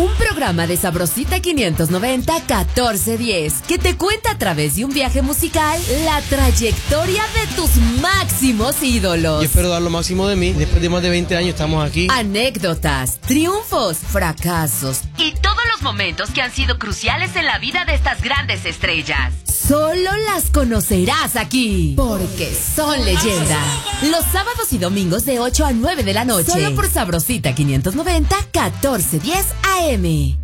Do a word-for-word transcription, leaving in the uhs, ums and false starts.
Un programa de Sabrosita quinientos noventa catorce diez que te cuenta a través de un viaje musical la trayectoria de tus máximos ídolos. Yo espero dar lo máximo de mí. Después de más de veinte años estamos aquí. Anécdotas, triunfos, fracasos y todos los momentos que han sido cruciales en la vida de estas grandes estrellas. Solo las conocerás aquí, porque son leyendas. Los sábados y domingos de ocho a nueve de la noche. Solo por Sabrosita quinientos noventa catorce diez A M.